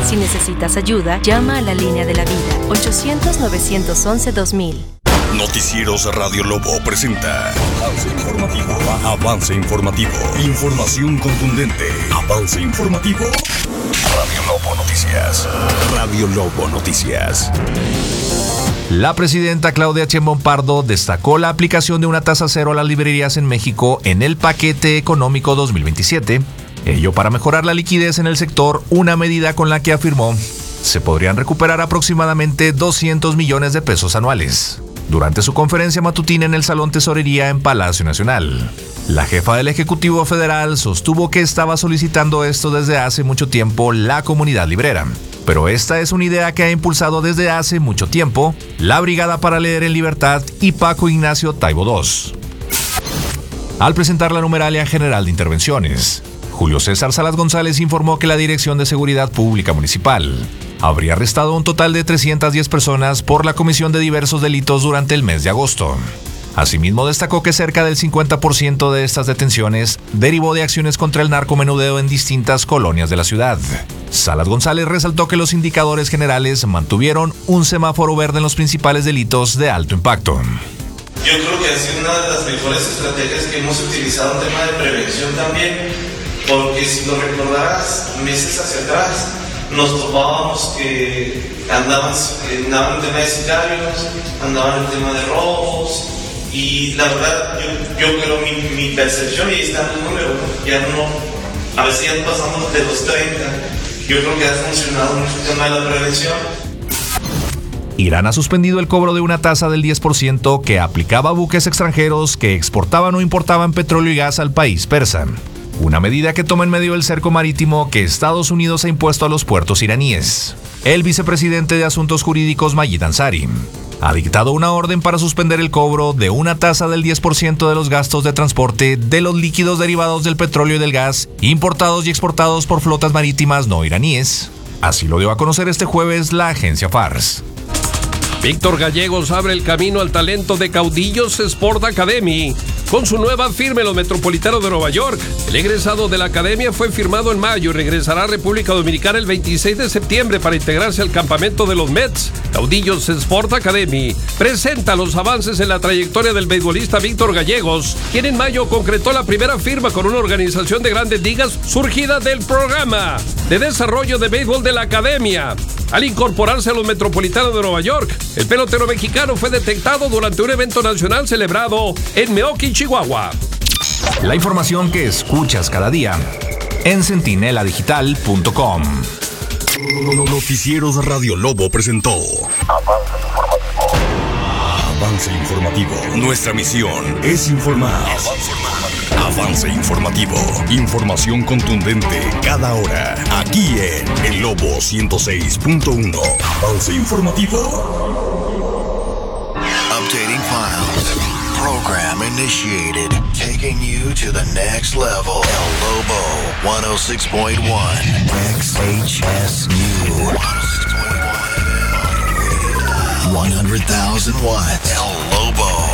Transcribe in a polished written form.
Si necesitas ayuda, llama a la línea de la vida, 800-911-2000. Noticieros Radio Lobo presenta Avance Informativo. Avance Informativo. Información contundente. Avance Informativo. Radio Lobo Noticias. Radio Lobo Noticias. La presidenta Claudia Sheinbaum Pardo destacó la aplicación de una tasa cero a las librerías en México en el paquete económico 2027. Ello para mejorar la liquidez en el sector, una medida con la que afirmó se podrían recuperar aproximadamente 200 millones de pesos anuales. Durante su conferencia matutina en el Salón Tesorería en Palacio Nacional, la jefa del Ejecutivo Federal sostuvo que estaba solicitando esto desde hace mucho tiempo la comunidad librera. Pero esta es una idea que ha impulsado desde hace mucho tiempo la Brigada para Leer en Libertad y Paco Ignacio Taibo II. Al presentar la numeralia general de intervenciones, Julio César Salas González informó que la Dirección de Seguridad Pública Municipal habría arrestado un total de 310 personas por la comisión de diversos delitos durante el mes de agosto. Asimismo, destacó que cerca del 50% de estas detenciones derivó de acciones contra el narcomenudeo en distintas colonias de la ciudad. Salas González resaltó que los indicadores generales mantuvieron un semáforo verde en los principales delitos de alto impacto. Yo creo que ha sido una de las mejores estrategias que hemos utilizado en tema de prevención también, porque si lo recordarás, meses hacia atrás, nos topábamos que andaban en tema de sicarios, andaban en tema de robos, y la verdad, yo creo mi percepción, y ahí está el número, ya no, a veces ya pasamos de los 30, yo creo que ha funcionado mucho el tema de la prevención. Irán ha suspendido el cobro de una tasa del 10% que aplicaba a buques extranjeros que exportaban o importaban petróleo y gas al país persa. Una medida que toma en medio el cerco marítimo que Estados Unidos ha impuesto a los puertos iraníes. El vicepresidente de Asuntos Jurídicos, Majid Ansari, ha dictado una orden para suspender el cobro de una tasa del 10% de los gastos de transporte de los líquidos derivados del petróleo y del gas importados y exportados por flotas marítimas no iraníes. Así lo dio a conocer este jueves la agencia Fars. Víctor Gallegos abre el camino al talento de Caudillos Sport Academy. Con su nueva firma en los Metropolitanos de Nueva York, el egresado de la academia fue firmado en mayo y regresará a República Dominicana el 26 de septiembre para integrarse al campamento de los Mets. Caudillos Sport Academy presenta los avances en la trayectoria del beisbolista Víctor Gallegos, quien en mayo concretó la primera firma con una organización de grandes ligas surgida del programa de desarrollo de béisbol de la academia. Al incorporarse a los Metropolitanos de Nueva York, el pelotero mexicano fue detectado durante un evento nacional celebrado en Meoqui, Chihuahua. La información que escuchas cada día en centineladigital.com. Noticieros Radio Lobo presentó Avance Informativo. Avance Informativo. Nuestra misión es informar. Avance Informativo. Información contundente cada hora. Aquí en El Lobo 106.1. Avance Informativo. Updating files. Program initiated. Taking you to the next level. El Lobo 106.1. XHSU. 100,000 watts. El Lobo.